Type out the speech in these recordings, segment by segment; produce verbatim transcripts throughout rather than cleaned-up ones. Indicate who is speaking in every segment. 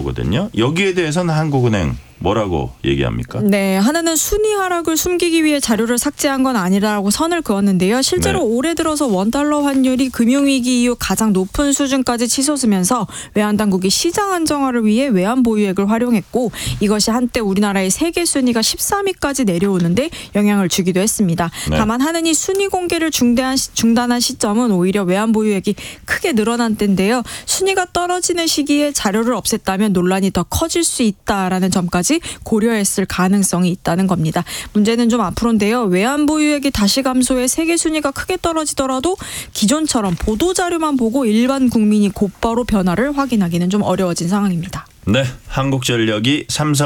Speaker 1: 나오거든요. 여기에 대해서는 한국은행 뭐라고 얘기합니까?
Speaker 2: 네, 하나는 순위 하락을 숨기기 위해 자료를 삭제한 건 아니라고 선을 그었는데요. 실제로
Speaker 1: 네.
Speaker 2: 올해 들어서 원달러 환율이 금융위기 이후 가장 높은 수준까지 치솟으면서 외환당국이 시장 안정화를 위해 외환 보유액을 활용했고 이것이 한때 우리나라의 세계 순위가 십삼 위까지 내려오는데 영향을 주기도 했습니다.
Speaker 1: 네.
Speaker 2: 다만 하느니 순위 공개를 중단한, 중단한 시점은 오히려 외환 보유액이 크게 늘어난 때인데요. 순위가 떨어지는 시기에 자료를 없앴다면 논란이 더 커질 수 있다라는 점까지 고려했을 가능성이 있다는 겁니다. 문제는 좀 앞으로인데요. 외환 보유액이 다시 감소해 세계 순위가 크게 떨어지더라도 기존처럼 보도자료만 보고 일반 국민이 곧바로 변화를 확인하기는 좀 어려워진 상황입니다.
Speaker 1: 네, 한국전력이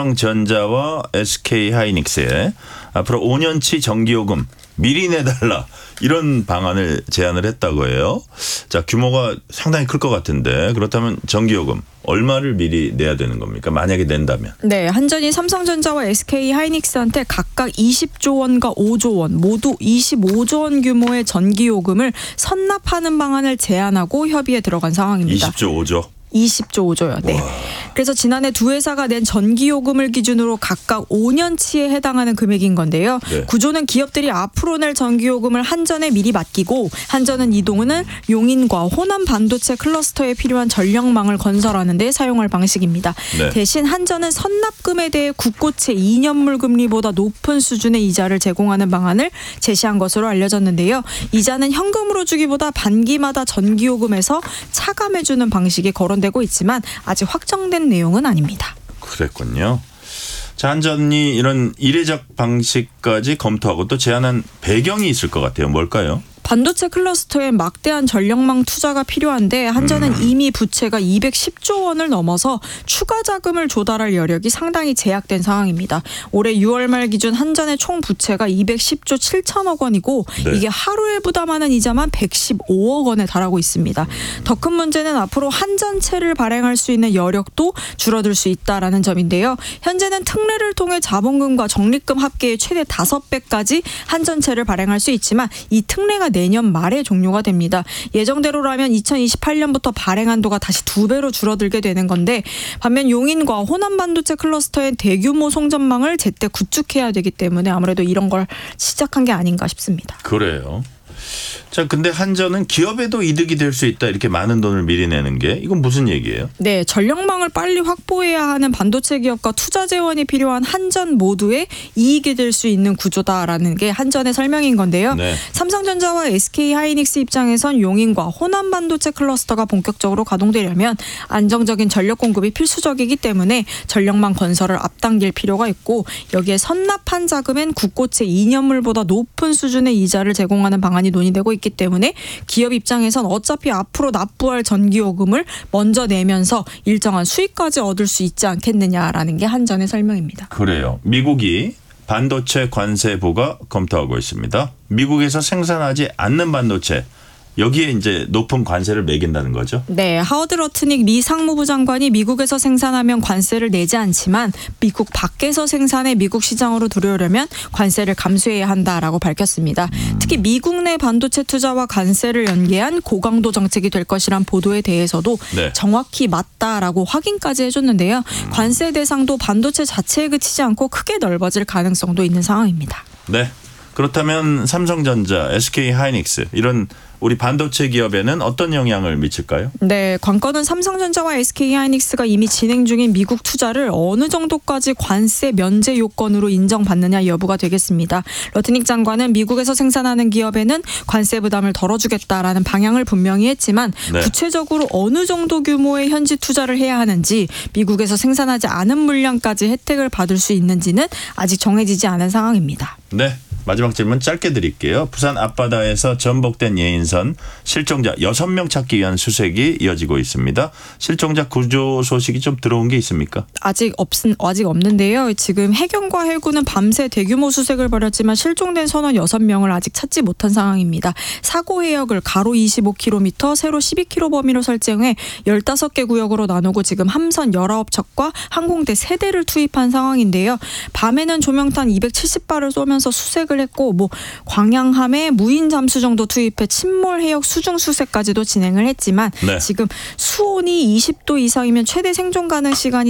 Speaker 1: 삼성전자와 에스케이하이닉스에 앞으로 오 년치 전기요금 미리 내달라 이런 방안을 제안을 했다고 해요. 자, 규모가 상당히 클 것 같은데 그렇다면 전기요금 얼마를 미리 내야 되는 겁니까? 만약에 낸다면.
Speaker 2: 네, 한전이 삼성전자와 에스케이하이닉스한테 각각 이십조 원과 오조 원 모두 이십오조 원 규모의 전기요금을 선납하는 방안을 제안하고 협의에 들어간 상황입니다.
Speaker 1: 이십조 오조.
Speaker 2: 이십조 오조요. 네.
Speaker 1: 와.
Speaker 2: 그래서 지난해 두 회사가 낸 전기요금을 기준으로 각각 오 년치에 해당하는 금액인 건데요.
Speaker 1: 네.
Speaker 2: 구조는 기업들이 앞으로 낼 전기요금을 한전에 미리 맡기고 한전은 이 돈을 용인과 호남 반도체 클러스터에 필요한 전력망을 건설하는 데 사용할 방식입니다.
Speaker 1: 네.
Speaker 2: 대신 한전은 선납금에 대해 국고채 이 년물 금리보다 높은 수준의 이자를 제공하는 방안을 제시한 것으로 알려졌는데요. 이자는 현금으로 주기보다 반기마다 전기요금에서 차감해주는 방식이 거론되고 있지만 아직 확정된 내용은 아닙니다.
Speaker 1: 그랬군요. 자, 한전이 이런 이례적 방식까지 검토하고 또 제안한 배경이 있을 것 같아요. 뭘까요?
Speaker 2: 반도체 클러스터에 막대한 전력망 투자가 필요한데 한전은 음. 이미 부채가 이백십조 원을 넘어서 추가 자금을 조달할 여력이 상당히 제약된 상황입니다. 올해 유월 말 기준 한전의 총 부채가 이백십조 칠천억 원이고 네. 이게 하루에 부담하는 이자만 백십오억 원에 달하고 있습니다. 더 큰 문제는 앞으로 한전채를 발행할 수 있는 여력도 줄어들 수 있다라는 점인데요. 현재는 특례를 통해 자본금과 적립금 합계의 최대 다섯 배까지 한전채를 발행할 수 있지만 이 특례가 내년 말에 종료가 됩니다. 예정대로라면 이천이십팔 년부터 발행 한도가 다시 두 배로 줄어들게 되는 건데 반면 용인과 호남 반도체 클러스터의 대규모 송전망을 제때 구축해야 되기 때문에 아무래도 이런 걸 시작한 게 아닌가 싶습니다.
Speaker 1: 그래요. 자, 근데 한전은 기업에도 이득이 될 수 있다 이렇게 많은 돈을 미리 내는 게 이건 무슨 얘기예요?
Speaker 2: 네, 전력망을 빨리 확보해야 하는 반도체 기업과 투자 재원이 필요한 한전 모두에 이익이 될 수 있는 구조다라는 게 한전의 설명인 건데요. 네. 삼성전자와 에스케이하이닉스 입장에선 용인과 호남 반도체 클러스터가 본격적으로 가동되려면 안정적인 전력 공급이 필수적이기 때문에 전력망 건설을 앞당길 필요가 있고 여기에 선납한 자금엔 국고채 이 년물보다 높은 수준의 이자를 제공하는 방안이 논의되고 있기 때문에 기업 입장에선 어차피 앞으로 납부할 전기요금을 먼저 내면서 일정한 수익까지 얻을 수 있지 않겠느냐라는 게 한전의 설명입니다.
Speaker 1: 그래요. 미국이 반도체 관세 부과 검토하고 있습니다. 미국에서 생산하지 않는 반도체 여기에 이제 높은 관세를 매긴다는 거죠?
Speaker 2: 네, 하워드 러트닉 미 상무부 장관이 미국에서 생산하면 관세를 내지 않지만 미국 밖에서 생산해 미국 시장으로 들여오려면 관세를 감수해야 한다라고 밝혔습니다. 음. 특히 미국 내 반도체 투자와 관세를 연계한 고강도 정책이 될 것이란 보도에 대해서도 네. 정확히 맞다라고 확인까지 해줬는데요. 음. 관세 대상도 반도체 자체에 그치지 않고 크게 넓어질 가능성도 있는 상황입니다.
Speaker 1: 네, 그렇다면 삼성전자, 에스케이하이닉스 이런 우리 반도체 기업에는 어떤 영향을 미칠까요?
Speaker 2: 네, 관건은 삼성전자와 에스케이하이닉스가 이미 진행 중인 미국 투자를 어느 정도까지 관세 면제 요건으로 인정받느냐 여부가 되겠습니다. 러트닉 장관은 미국에서 생산하는 기업에는 관세 부담을 덜어주겠다라는 방향을 분명히 했지만 네. 구체적으로 어느 정도 규모의 현지 투자를 해야 하는지 미국에서 생산하지 않은 물량까지 혜택을 받을 수 있는지는 아직 정해지지 않은 상황입니다.
Speaker 1: 네. 마지막 질문 짧게 드릴게요. 부산 앞바다에서 전복된 예인선 실종자 여섯 명 찾기 위한 수색이 이어지고 있습니다. 실종자 구조 소식이 좀 들어온 게 있습니까?
Speaker 2: 아직 없, 아직 없는데요. 지금 해경과 해군은 밤새 대규모 수색을 벌였지만 실종된 선원 여섯 명을 아직 찾지 못한 상황입니다. 사고 해역을 가로 이십오 킬로미터, 세로 십이 킬로미터 범위로 설정해 열다섯 개 구역으로 나누고 지금 함선 열아홉 척과 항공대 세 대를 투입한 상황인데요. 밤에는 조명탄 이백칠십 발을 쏘면서 수색을 했고 뭐 광양함에 무인 잠수 정도 투입해 침몰 해역 수중 수색까지도 진행을 했지만 네. 지금 수온이 이십 도 이상이면 최대 생존 가능 시간이